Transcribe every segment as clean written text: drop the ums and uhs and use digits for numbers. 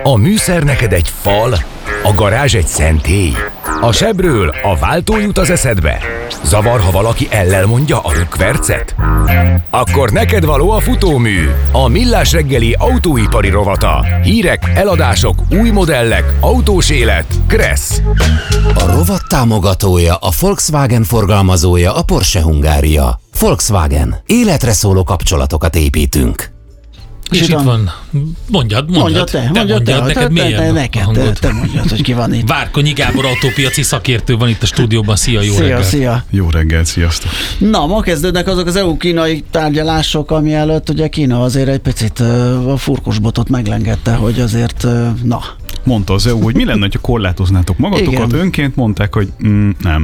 A műszer neked egy fal, a garázs egy szentély. A sebről a váltó jut az eszedbe. Zavar, ha valaki ellel mondja a rökkvercet? Akkor neked való a futómű, a Millás reggeli autóipari rovata. Hírek, eladások, új modellek, autós élet. Kressz. A rovat támogatója, a Volkswagen forgalmazója, a Porsche Hungária. Volkswagen. Életre szóló kapcsolatokat építünk. És itt van. Mondjad te, neked milyen neked, te mondjad, hogy ki van itt. Várkonyi Gábor autópiaci szakértő van itt a stúdióban. Szia, jó reggelt. Szia. Jó reggelt, sziasztok. Na, ma kezdődnek azok az EU-kínai tárgyalások, ami előtt ugye Kína azért egy picit a furkosbotot meglengette, hogy azért, na. Mondta az EU, hogy mi lenne, ha korlátoznátok magatokat. Igen. Önként mondták, hogy nem.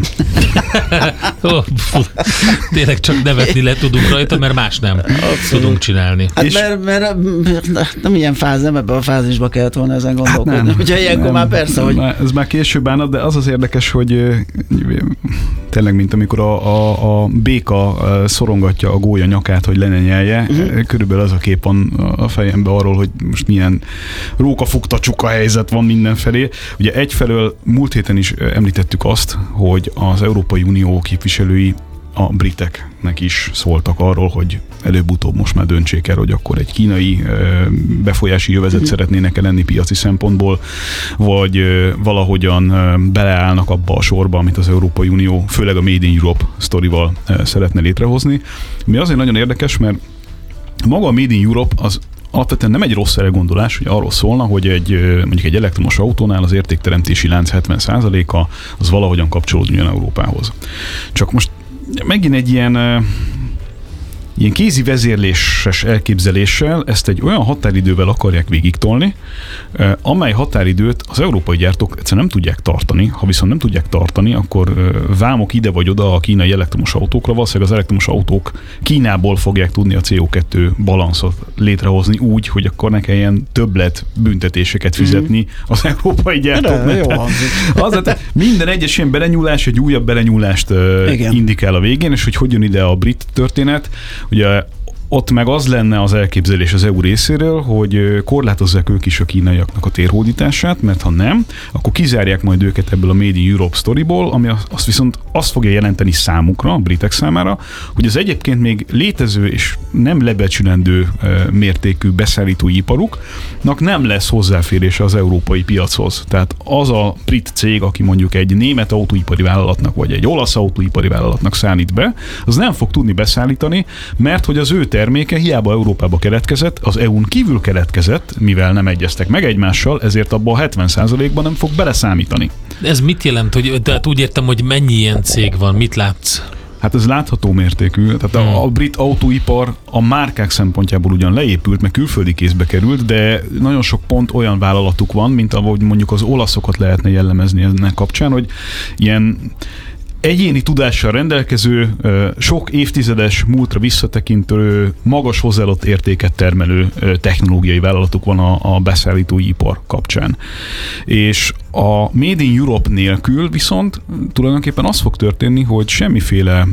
Tényleg csak nevetni le tudunk rajta, mert más nem tudunk csinálni. Hát mert nem ilyen nem ebben a fázisba kellett volna ezen gondolkodni. Hát ugye ilyenkor már persze, hogy... Ez már később állna, de az érdekes, hogy tényleg, mint amikor a béka szorongatja a gólya nyakát, hogy le ne nyelje, körülbelül az a kép van a fejembe arról, hogy most milyen rókafogta csuka helyzet van mindenfelé. Ugye egyfelől múlt héten is említettük azt, hogy az Európai Unió képviselői a briteknek is szóltak arról, hogy előbb-utóbb most már döntsék el, hogy akkor egy kínai befolyási jövezet szeretnének lenni piaci szempontból, vagy valahogyan beleállnak abba a sorba, amit az Európai Unió, főleg a Made in Europe sztorival szeretne létrehozni. Mi azért nagyon érdekes, mert maga a Made in Europe az alapvetően nem egy rossz elgondolás, hogy arról szólna, hogy mondjuk egy elektromos autónál az értékteremtési lánc 70%-a az valahogyan kapcsolódjon Európához. Csak most megint egy ilyen kézi vezérléses elképzeléssel ezt egy olyan határidővel akarják végigtolni, amely határidőt az európai gyártók egyszerűen nem tudják tartani. Ha viszont nem tudják tartani, akkor vámok ide vagy oda a kínai elektromos autókra, valószínűleg az elektromos autók Kínából fogják tudni a CO2 balanszot létrehozni úgy, hogy akkor ne kelljen többlet büntetéseket fizetni az európai gyártóknak. Minden egyes ilyen belenyúlás egy újabb belenyúlást indikál a végén, és hogy jön ide a brit történet. Ugye ott meg az lenne az elképzelés az EU részéről, hogy korlátozzák ők is a kínaiaknak a térhódítását, mert ha nem, akkor kizárják majd őket ebből a Made in Europe sztoriból, ami azt viszont azt fogja jelenteni számukra, a britek számára, hogy az egyébként még létező és nem lebecsülendő mértékű beszállítói iparuknak nem lesz hozzáférése az európai piachoz. Tehát az a brit cég, aki mondjuk egy német autóipari vállalatnak vagy egy olasz autóipari vállalatnak szállít be, az nem fog tudni beszállítani, mert hogy az ő terméke hiába Európába keletkezett, az EU-n kívül keletkezett, mivel nem egyeztek meg egymással, ezért abban a 70%-ban nem fog beleszámítani. Ez mit jelent? Tehát úgy értem, hogy mennyi ilyen cég van, mit látsz? Hát ez látható mértékű. Tehát a brit autóipar a márkák szempontjából ugyan leépült, meg külföldi kézbe került, de nagyon sok pont olyan vállalatuk van, mint ahogy mondjuk az olaszokat lehetne jellemezni ennek kapcsán, hogy ilyen egyéni tudással rendelkező, sok évtizedes múltra visszatekintő, magas hozzáadott értéket termelő technológiai vállalatuk van a beszállítói ipar kapcsán. És a Made in Europe nélkül viszont tulajdonképpen az fog történni, hogy semmiféle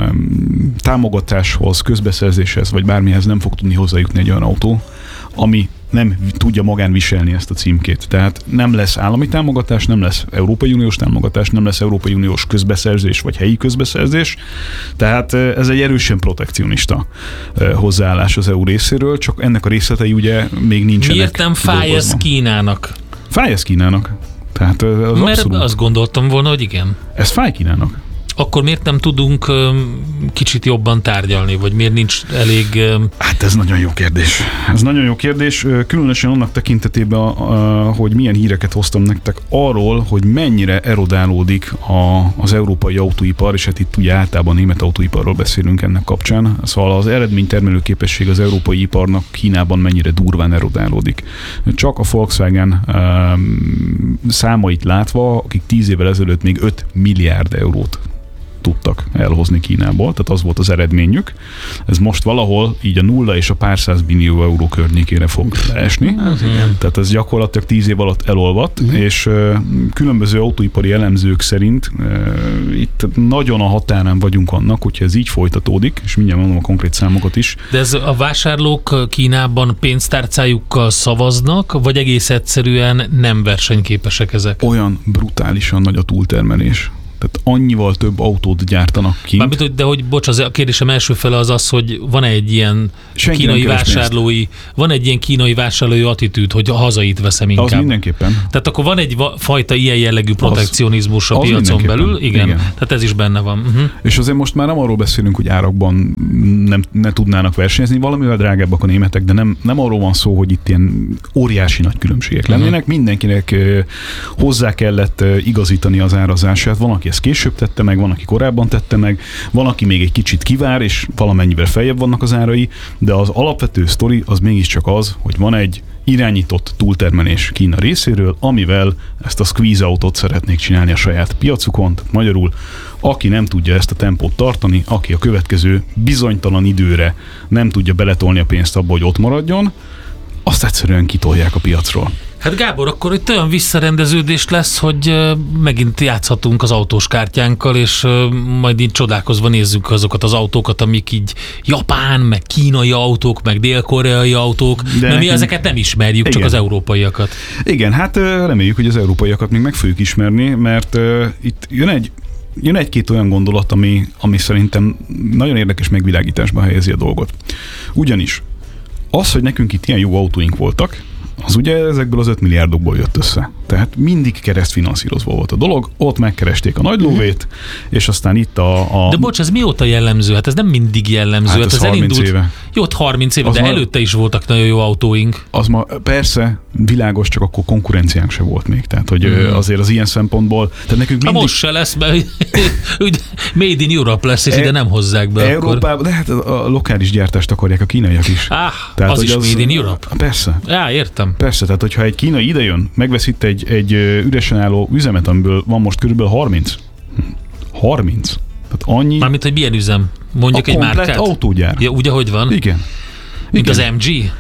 támogatáshoz, közbeszerzéshez vagy bármihez nem fog tudni hozzájutni egy olyan autó, ami nem tudja magán viselni ezt a címkét. Tehát nem lesz állami támogatás, nem lesz Európai Uniós támogatás, nem lesz Európai Uniós közbeszerzés vagy helyi közbeszerzés. Tehát ez egy erősen protekcionista hozzáállás az EU részéről, csak ennek a részletei ugye még nincsenek. Miért nem fáj ez Kínának? Fáj ez Kínának. Tehát az mert abszolút. Azt gondoltam volna, hogy igen. Ez fáj Kínának. Akkor miért nem tudunk kicsit jobban tárgyalni, vagy miért nincs elég... Hát ez nagyon jó kérdés. Ez nagyon jó kérdés, különösen annak tekintetében, hogy milyen híreket hoztam nektek arról, hogy mennyire erodálódik az európai autóipar, és hát itt ugye általában német autóiparról beszélünk ennek kapcsán. Szóval az eredménytermelő képesség az európai iparnak Kínában mennyire durván erodálódik. Csak a Volkswagen számait látva, akik 10 évvel ezelőtt még 5 milliárd eurót tudtak elhozni Kínából, tehát az volt az eredményük. Ez most valahol így a 0 és a pár millió euró környékére fog leesni. Tehát ez gyakorlatilag 10 év alatt elolvadt, és különböző autóipari elemzők szerint itt nagyon a határán vagyunk annak, hogyha ez így folytatódik, és mindjárt mondom a konkrét számokat is. De ez a vásárlók Kínában pénztárcájukkal szavaznak, vagy egész egyszerűen nem versenyképesek ezek? Olyan brutálisan nagy a túltermelés. Tehát annyival több autót gyártanak kint. Mármint, de hogy, bocs, a kérdésem első fele az, hogy van egy ilyen kínai vásárlói attitűd, hogy a hazait veszem inkább. Az mindenképpen. Tehát akkor van egy fajta ilyen jellegű protekcionizmus a piacon belül, igen. Tehát ez is benne van. És azért most már nem arról beszélünk, hogy árakban ne tudnának versenyezni, valamivel drágábbak a németek, de nem arról van szó, hogy itt ilyen óriási nagy különbségek lennének. Mindenkinek hozzá kellett igazítani az árazását. Van, aki ezt később tette meg, van, aki korábban tette meg, van, aki még egy kicsit kivár, és valamennyivel feljebb vannak az árai, de az alapvető sztori az mégiscsak az, hogy van egy irányított túltermelés Kína részéről, amivel ezt a squeeze autót szeretnék csinálni a saját piacukon. Tehát magyarul, aki nem tudja ezt a tempót tartani, aki a következő bizonytalan időre nem tudja beletolni a pénzt abba, hogy ott maradjon, azt egyszerűen kitolják a piacról. Hát Gábor, akkor itt olyan visszarendeződés lesz, hogy megint játszhatunk az autós kártyánkkal, és majd így csodálkozva nézzük azokat az autókat, amik így japán, meg kínai autók, meg dél-koreai autók, de mi ezeket nem ismerjük, igen, csak az európaiakat. Igen, hát reméljük, hogy az európaiakat még meg fogjuk ismerni, mert itt jön egy-két olyan gondolat, ami szerintem nagyon érdekes megvilágításba helyezi a dolgot. Ugyanis az, hogy nekünk itt ilyen jó autóink voltak, az ugye ezekből az 5 milliárdokból jött össze. Tehát mindig keresztfinanszírozva volt a dolog, ott megkeresték a nagy lóvét, és aztán itt De bocs, ez mióta jellemző? Hát ez nem mindig jellemző. Hát ez 30 éve. Jó, 30 éve, az de előtte is voltak nagyon jó autóink. Az ma persze világos, csak akkor konkurenciánk se volt még. Tehát, hogy azért az ilyen szempontból... Tehát nekünk mindig... most se lesz, mert Made in Europe lesz, és ide nem hozzák be. Európában, de hát a lokális gyártást akarják a kínaiak is. Tehát, az is Made in Europe? Persze. Értem. Persze, tehát hogyha egy kínai idejön, megvesz itt egy üresen álló üzemet, amiből van most körülbelül 30. 30. Tehát annyi... Mármint, hogy milyen üzem? Mondjuk egy márkát? A komplet autógyár. Ja, úgy, ahogy van? Igen. Mint az MG?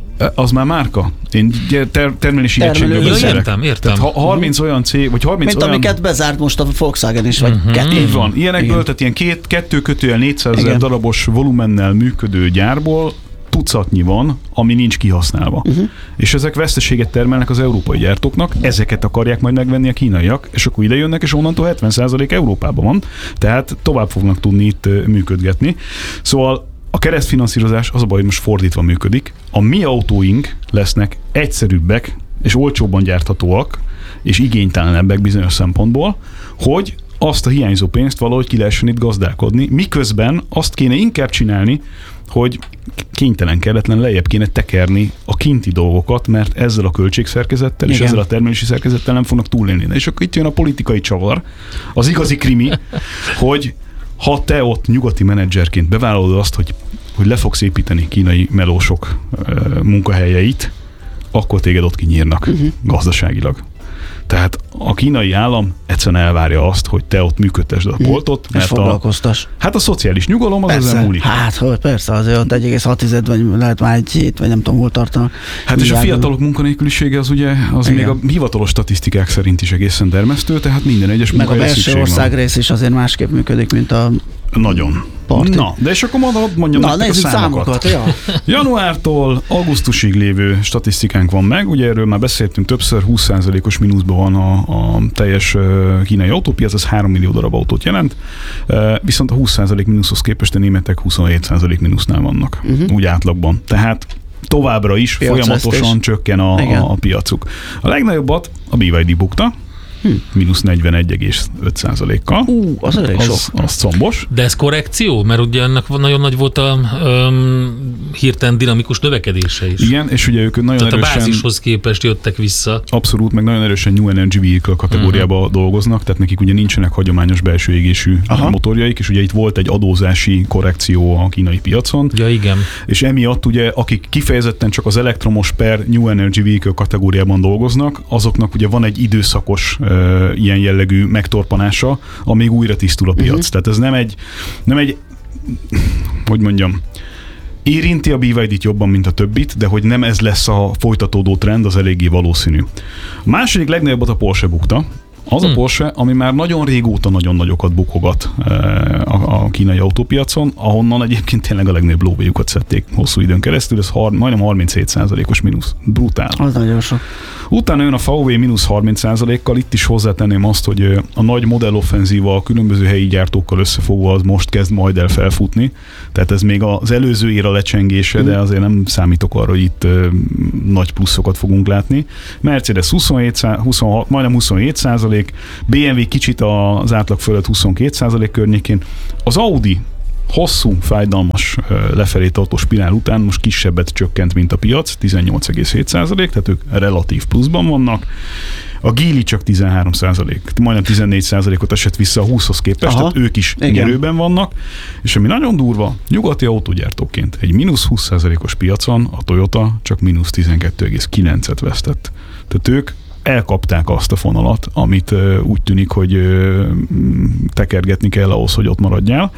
Az már márka. Én termelési egységről beszélek. Értem. Tehát 30 olyan cég, vagy 30 mint olyan... amiket bezárt most a Volkswagen is, vagy Így van. Ilyenekből, tehát ilyen 2-400 000 darabos volumennel működő gyárból tucatnyi van, ami nincs kihasználva. És ezek veszteséget termelnek az európai gyártóknak, ezeket akarják majd megvenni a kínaiak, és akkor ide jönnek, és onnantól 70% Európában van, tehát tovább fognak tudni itt működgetni. Szóval a keresztfinanszírozás az a baj, hogy most fordítva működik. A mi autóink lesznek egyszerűbbek, és olcsóbban gyárthatóak, és igénytelenebbek bizonyos szempontból, hogy azt a hiányzó pénzt valahogy ki lehessen itt gazdálkodni, miközben azt kéne inkább csinálni, hogy kénytelen, kelletlen lejjebb kéne tekerni a kinti dolgokat, mert ezzel a költségszerkezettel és ezzel a termelési szerkezettel nem fognak túlélni. És akkor itt jön a politikai csavar, az igazi krimi, hogy ha te ott nyugati menedzserként bevállalod azt, hogy le fogsz építeni kínai melósok munkahelyeit, akkor téged ott kinyírnak gazdaságilag. Tehát a kínai állam egyszerűen elvárja azt, hogy te ott működtesd a boltot. És foglalkoztas. Hát a szociális nyugalom az ezen múlik. Hát, hogy persze, azért ott 1,6 vagy lehet már 1,7, vagy nem tudom, hol tartanak. Hát és a fiatalok munkanélkülisége az ugye, az még a hivatalos statisztikák szerint is egészen dermesztő, tehát minden egyes munkahelyre szükség van. Meg a belső országrész is azért másképp működik, mint a nagyon. Parti. Na, de és akkor mondjam nektek a számokat. Ja. Januártól augusztusig lévő statisztikánk van meg, ugye erről már beszéltünk többször, 20%-os mínuszban van a teljes kínai autópiac, ez 3 millió darab autót jelent, viszont a 20% mínuszhoz képest a németek 27% mínusznál vannak, úgy átlagban. Tehát továbbra is folyamatosan csökken a piacuk. A legnagyobbat a BYD bukta, mínusz 41,5%-kal. Az elég sok. Az combos. De ez korrekció? Mert ugye ennek nagyon nagy volt a hirtelen dinamikus növekedése is. Igen, és ugye ők nagyon tehát erősen... a bázishoz képest jöttek vissza. Abszolút, meg nagyon erősen New Energy Vehicle kategóriába dolgoznak, tehát nekik ugye nincsenek hagyományos belső égésű motorjaik, és ugye itt volt egy adózási korrekció a kínai piacon. Ja, igen. És emiatt ugye, akik kifejezetten csak az elektromos per New Energy Vehicle kategóriában dolgoznak, azoknak ugye van egy időszakos ilyen jellegű megtorpanása, amíg újra tisztul a piac. Tehát ez nem egy hogy mondjam, érinti a BYD-t jobban, mint a többit, de hogy nem ez lesz a folytatódó trend, az eléggé valószínű. A második legnagyobbat a Porsche bukta. Az a Porsche, ami már nagyon régóta nagyon nagyokat bukogat a kínai autópiacon, ahonnan egyébként tényleg a legnagyobb lóvéjukat szedték hosszú időn keresztül, ez majdnem 37%-os mínusz. Brutál. Az nagyon sok. Utána jön a VW mínusz 30%-kal, itt is hozzátenném azt, hogy a nagy modelloffenzíva a különböző helyi gyártókkal összefogva az most kezd majd el felfutni, tehát ez még az előző éra lecsengése, de azért nem számítok arra, hogy itt nagy pluszokat fogunk látni. Mercedes 26, majdnem 27%, BMW kicsit az átlag fölött 22% környékén, az Audi hosszú, fájdalmas lefelé tartó spirál után most kisebbet csökkent, mint a piac, 18,7%, tehát ők relatív pluszban vannak. A Geely csak 13%, majdnem 14%-ot esett vissza a 20-hoz képest, tehát ők is nyerőben vannak. És ami nagyon durva, nyugati autógyártóként egy mínusz 20%-os piacon a Toyota csak mínusz 12,9-et vesztett. Tehát ők elkapták azt a fonalat, amit úgy tűnik, hogy tekergetni kell ahhoz, hogy ott maradjál.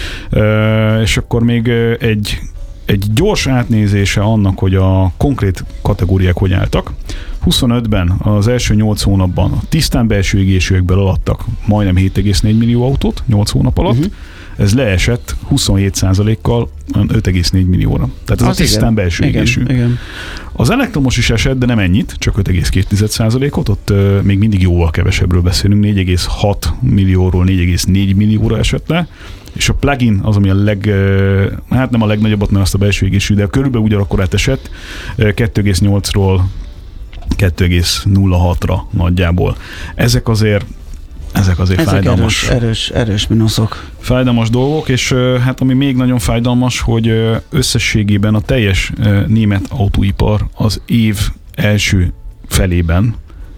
És akkor még egy gyors átnézése annak, hogy a konkrét kategóriák hogy álltak. 25-ben az első 8 hónapban a tisztán belső égésűekből alattak majdnem 7,4 millió autót 8 hónap alatt. Ez leesett 27%-kal 5,4 millióra. Tehát ez az a tisztán belső égésű. Az elektromos is esett, de nem ennyit, csak 5,2%-ot, ott még mindig jóval kevesebbről beszélünk, 4,6 millióról 4,4 millióra esett le, és a plug-in az, ami hát nem a legnagyobbat, mert azt a belső égésű, de körülbelül ugyanakkor esett 2,8-ról 2,06-ra nagyjából. Ezek azért fájdalmas. Erős mínuszok. Fájdalmas dolgok, és hát ami még nagyon fájdalmas, hogy összességében a teljes német autóipar az év első felében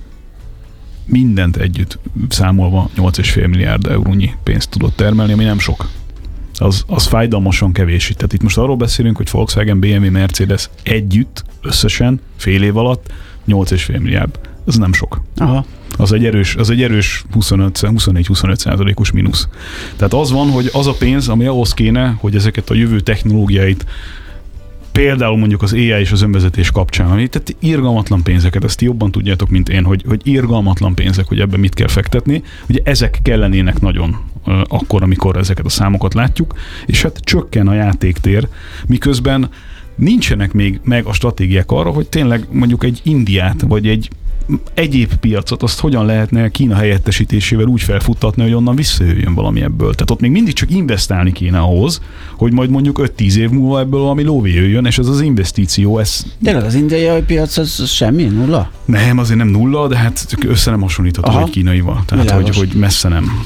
mindent együtt számolva 8,5 milliárd eurónyi pénzt tudott termelni, ami nem sok. Az fájdalmasan kevés. Tehát itt most arról beszélünk, hogy Volkswagen, BMW, Mercedes együtt, összesen fél év alatt 8,5 milliárd. Ez nem sok. Aha. Az egy erős 24-25%-os mínusz. Tehát az van, hogy az a pénz, ami ahhoz kéne, hogy ezeket a jövő technológiáit, például mondjuk az AI és az önvezetés kapcsán, tehát irgalmatlan pénzeket, ezt jobban tudjátok, mint én, hogy irgalmatlan pénzek, hogy ebben mit kell fektetni, ugye ezek kellenének nagyon akkor, amikor ezeket a számokat látjuk, és hát csökken a játéktér, miközben nincsenek még meg a stratégiák arra, hogy tényleg mondjuk egy Indiát, vagy egy egyéb piacot, azt hogyan lehetne Kína helyettesítésével úgy felfuttatni, hogy onnan visszajöjjön valami ebből. Tehát ott még mindig csak investálni kéne ahhoz, hogy majd mondjuk 5-10 év múlva ebből valami lóvé jöjjön, és ez az investíció, ez... Tényleg az indiai piac az semmi, nulla? Nem, azért nem nulla, de hát össze nem hasonlítható egy kínaival. Tehát, hogy messze nem.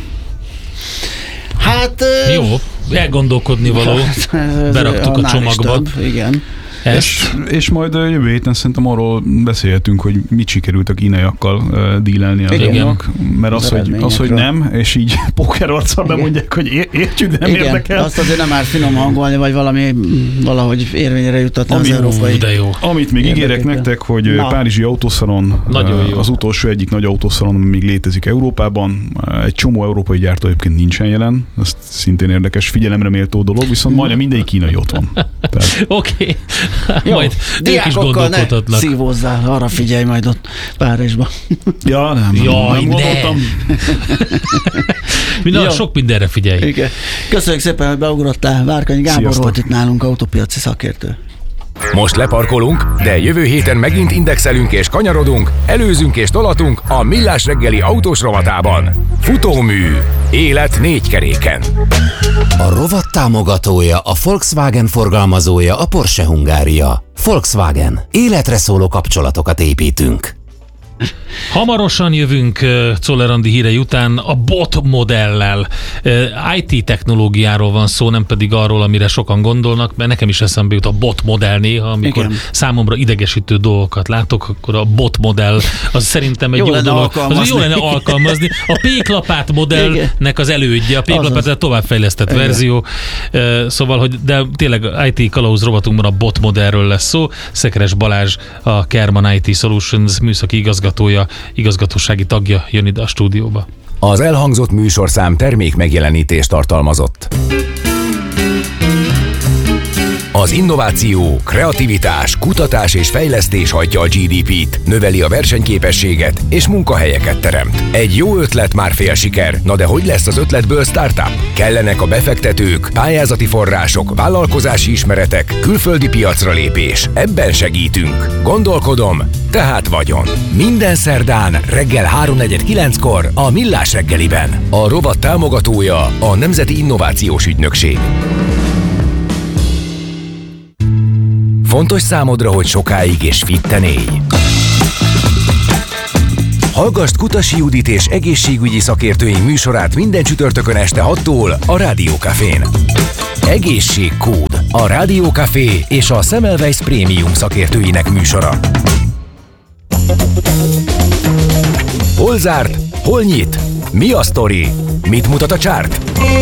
Hát... Jó, elgondolkodni való. Beraktuk a csomagba. Több, igen. És majd jövő héten szerintem arról beszélhetünk, hogy mit sikerült a kínaiakkal dílelni az EU-nak, mert az, hogy nem, és így pókerarccal bemondják, hogy értjük, de nem érdekel. Azt azért nem már finom hangolni, vagy valahogy érvényre jutatni az európai. Amit még ígérek nektek, hogy Párizsi autószalon, az utolsó egyik nagy autószalon, ami még létezik Európában, egy csomó európai gyártó egyébként nincsen jelen, ez szintén érdekes, figyelemre méltó dolog, viszont majdnem mindegyik kínai ott van. Oké. Jó, majd ők is gondolkodhatnak. Ne szívózzál, arra figyelj majd ott Párizsba. Ja, nem gondoltam. Sok mindenre figyelj. Igen. Köszönjük szépen, hogy beugrottál. Várkanyi Gábor volt itt nálunk, autópiaci szakértő. Most leparkolunk, de jövő héten megint indexelünk és kanyarodunk, előzünk és tolatunk a Millás reggeli autós rovatában. Futómű. Élet 4 keréken. A rovat támogatója, a Volkswagen forgalmazója, a Porsche Hungária. Volkswagen. Életre szóló kapcsolatokat építünk. Hamarosan jövünk Czoller Andi hírei után a bot modellel. IT technológiáról van szó, nem pedig arról, amire sokan gondolnak, mert nekem is eszembe jut a bot modell néha, amikor számomra idegesítő dolgokat látok, akkor a bot modell az szerintem egy jó dolog. Az jó lenne alkalmazni. A péklapát modellnek az elődje, a péklapát a továbbfejlesztett verzió. Szóval, hogy de tényleg IT kalauz rovatunkban a bot modellről lesz szó. Szekeres Balázs, a Kerman IT Solutions műszaki igazgató igazgatója, igazgatósági tagja jön ide a stúdióba. Az elhangzott műsorszám termék megjelenítést tartalmazott. Az innováció, kreativitás, kutatás és fejlesztés hajtja a GDP-t, növeli a versenyképességet és munkahelyeket teremt. Egy jó ötlet már fél siker, na de hogy lesz az ötletből startup? Kellenek a befektetők, pályázati források, vállalkozási ismeretek, külföldi piacra lépés. Ebben segítünk. Gondolkodom, tehát vagyon. Minden szerdán reggel 3:49-kor a Millás reggeliben. A rovat támogatója a Nemzeti Innovációs Ügynökség. Fontos számodra, hogy sokáig és fitten élj. Hallgasd Kutasi Judit és egészségügyi szakértőink műsorát minden csütörtökön este 6-tól a Rádió Cafén. Egészségkód, a Rádió Café és a Semmelweis Prémium szakértőinek műsora. Hol zárt? Hol nyit? Mi a sztori? Mit mutat a csárt?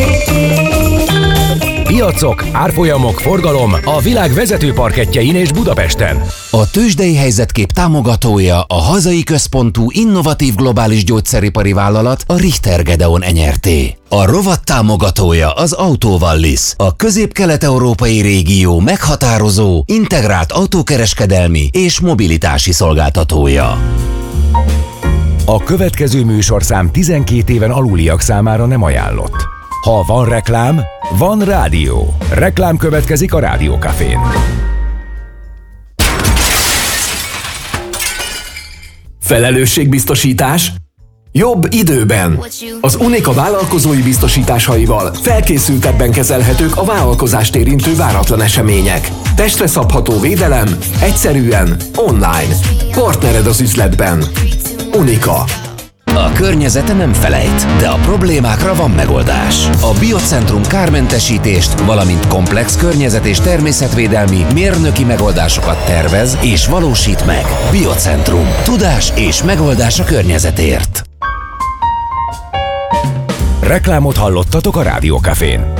Piacok, árfolyamok, forgalom a világ vezető parkettjein és Budapesten. A tőzsdei helyzetkép támogatója a hazai központú innovatív globális gyógyszeripari vállalat, a Richter Gedeon Nyrt. A rovat támogatója az Autovallis, a közép-kelet-európai régió meghatározó, integrált autókereskedelmi és mobilitási szolgáltatója. A következő műsorszám 12 éven aluliak számára nem ajánlott. Ha van reklám, van rádió. Reklám következik a Rádió Cafén. Felelősségbiztosítás? Jobb időben. Az Unica vállalkozói biztosításaival felkészültebben kezelhetők a vállalkozást érintő váratlan események. Testre szabható védelem, egyszerűen, online. Partnered az üzletben. Unica. A környezete nem felejt, de a problémákra van megoldás. A Biocentrum kármentesítést, valamint komplex környezet- és természetvédelmi mérnöki megoldásokat tervez és valósít meg. Biocentrum. Tudás és megoldás a környezetért. Reklámot hallottatok a Rádió Cafén.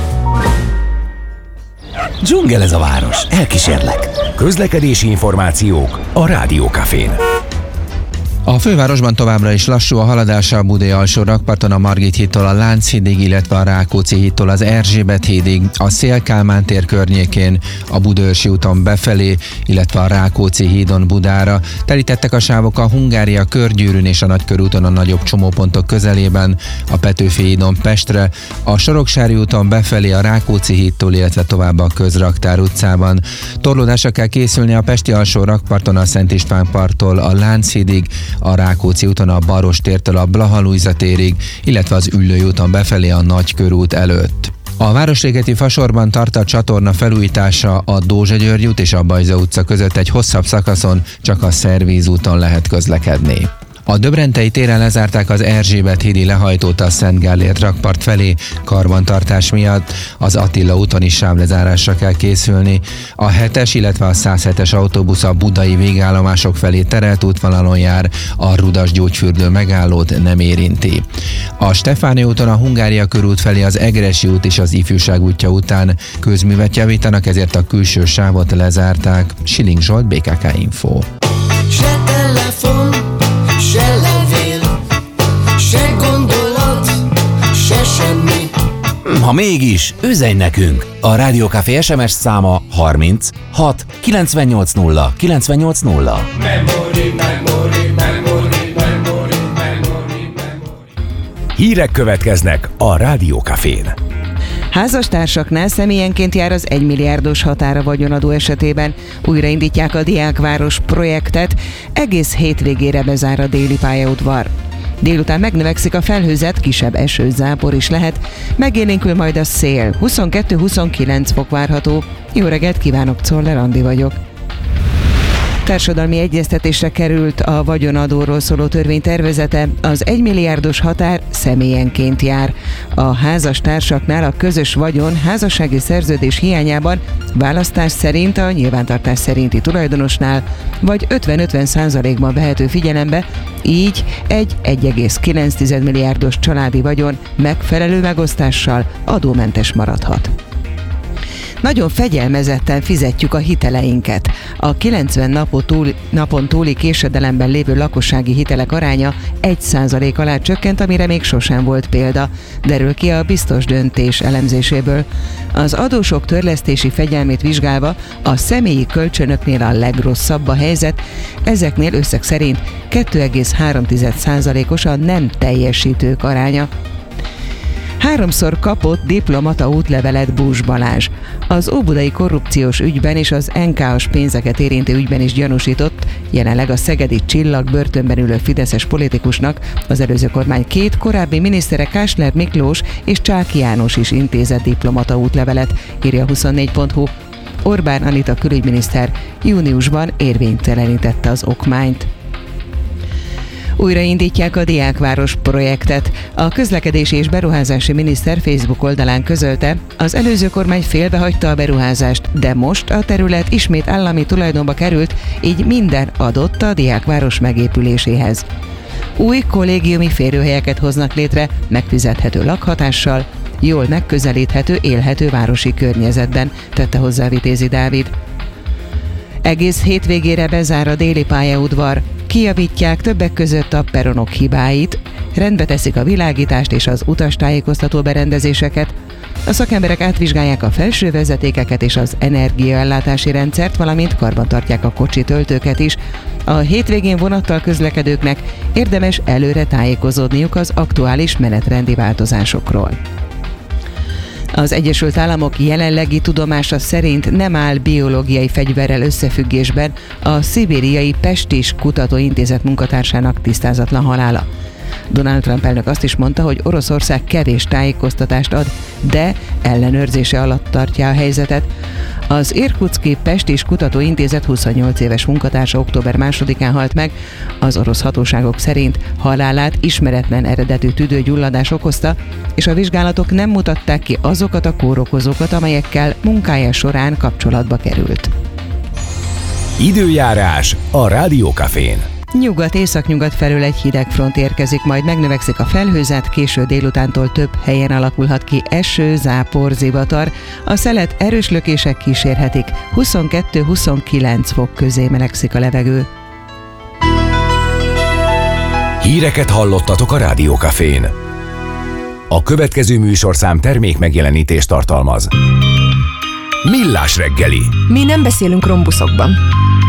Dzsungel ez a város, elkísérlek. Közlekedési információk a Rádió Cafén. A fővárosban továbbra is lassú a haladása a Budai alsó rakparton a Margit hídtól a Lánchídig, illetve a Rákóczi hídtól az Erzsébet hídig, a Széll-Kálmán tér környékén, a Budaörsi úton befelé, illetve a Rákóczi hídon Budára. Telítettek a sávok a Hungária körgyűrűn és a Nagykörúton a nagyobb csomópontok közelében, a Petőfi hídon Pestre, a Soroksári úton befelé a Rákóczi hídtól, illetve tovább a Közraktár utcában. Torlódásra kell készülni a Pesti alsó rakparton a Szent István parttól a Lánchídig, a Rákóczi úton a Baros tértől a Blaha Lujza térig, illetve az Üllői úton befelé a Nagykörút előtt. A Városligeti Fasorban tart a csatorna felújítása a Dózsa-György út és a Bajza utca között egy hosszabb szakaszon, csak a Szervíz úton lehet közlekedni. A Döbrentei téren lezárták az Erzsébet hídi lehajtót a Szent Gellért rakpart felé karbantartás miatt, az Attila úton is sávlezárásra kell készülni. A 7-es, illetve a 107-es autóbusz a budai végállomások felé terelt útvonalon jár, a Rudas gyógyfürdő megállót nem érinti. A Stefánia úton a Hungária körút felé az Egressy út és az Ifjúság útja után közművet javítanak, ezért a külső sávot lezárták. Siling Zsolt, BKK Info. Se telefon, se levél, se gondolat, se semmi. Ha mégis, üzenj nekünk! A Rádió Café SMS száma 30 6 980 980. Hírek következnek a Rádió Cafén. Házastársaknál személyenként jár az 1 milliárdos határa vagyonadó esetében. Újraindítják a Diákváros projektet, egész hétvégére bezár a déli pályaudvar. Délután megnövekszik a felhőzet, kisebb eső, zápor is lehet, megélénkül majd a szél, 22-29 fok várható. Jó reggelt kívánok, Czoller Andi vagyok. Társadalmi egyeztetésre került a vagyonadóról szóló törvénytervezete, az 1 milliárdos határ személyenként jár. A házastársaknál a közös vagyon házassági szerződés hiányában választás szerint a nyilvántartás szerinti tulajdonosnál vagy 50-50%-ban vehető figyelembe, így egy 1,9 milliárdos családi vagyon megfelelő megosztással adómentes maradhat. Nagyon fegyelmezetten fizetjük a hiteleinket. A 90 napon túli késedelemben lévő lakossági hitelek aránya 1% alá csökkent, amire még sosem volt példa, derül ki a Biztos Döntés elemzéséből. Az adósok törlesztési fegyelmét vizsgálva a személyi kölcsönöknél a legrosszabb a helyzet, ezeknél összeg szerint 2,3%-os a nem teljesítők aránya. 3-szor kapott diplomata útlevelet Bús Balázs. Az óbudai korrupciós ügyben és az NK-os pénzeket érintő ügyben is gyanúsított, jelenleg a szegedi Csillag börtönben ülő fideszes politikusnak az előző kormány 2 korábbi minisztere Kásler Miklós és Csáky János is intézett diplomata útlevelet, írja a 24.hu. Orbán Anita külügyminiszter júniusban érvénytelenítette az okmányt. Újraindítják a Diákváros projektet. A közlekedési és beruházási miniszter Facebook oldalán közölte, az előző kormány félbehagyta a beruházást, de most a terület ismét állami tulajdonba került, így minden adott a Diákváros megépüléséhez. Új kollégiumi férőhelyeket hoznak létre, megfizethető lakhatással, jól megközelíthető, élhető városi környezetben, tette hozzá Vitézi Dávid. Egész hétvégére bezár a déli pályaudvar. Kijavítják többek között a peronok hibáit, rendbe teszik a világítást és az utastájékoztató berendezéseket, a szakemberek átvizsgálják a felső vezetékeket és az energiaellátási rendszert, valamint karbantartják a kocsi töltőket is. A hétvégén vonattal közlekedőknek érdemes előre tájékozódniuk az aktuális menetrendi változásokról. Az Egyesült Államok jelenlegi tudomása szerint nem áll biológiai fegyverrel összefüggésben a szibériai Pestis Kutatóintézet munkatársának tisztázatlan halála. Donald Trump elnök azt is mondta, hogy Oroszország kevés tájékoztatást ad, de ellenőrzése alatt tartja a helyzetet. Az Irkutszki Pestis Kutatóintézet 28 éves munkatársa október 2-án halt meg. Az orosz hatóságok szerint halálát ismeretlen eredetű tüdőgyulladás okozta, és a vizsgálatok nem mutatták ki azokat a kórokozókat, amelyekkel munkája során kapcsolatba került. Időjárás a Rádiókafén. Nyugat-északnyugat felől egy hideg front érkezik, majd megnövekszik a felhőzet, késő délutántól több helyen alakulhat ki eső, zápor, zivatar. A szelet erős lökések kísérhetik, 22-29 fok közé melegszik a levegő. Híreket hallottatok a Rádiókafén. A következő műsorszám termék megjelenítést tartalmaz. Millás reggeli. Mi nem beszélünk rombuszokban.